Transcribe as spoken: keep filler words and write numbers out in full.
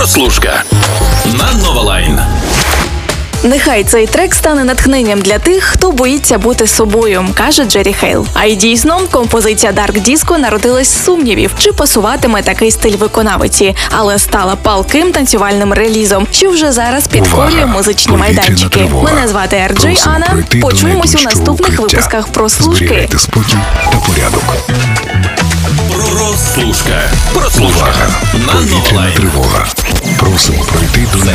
Прослушка на Новалайн. Нехай цей трек стане натхненням для тих, хто боїться бути собою, каже Джері Хейл. А й дійсно, композиція Dark Disco народилась з сумнівів, чи пасуватиме такий стиль виконавиці, але стала палким танцювальним релізом, що вже зараз підкорює музичні майданчики. Тривога. Мене звати Ер Джей Анна. Почуємось у наступних випусках Прослушки. Зберігайте спокій та порядок. Прослушка. Прослушка на Повітряна Новалайн. тривога. Просимо пройти до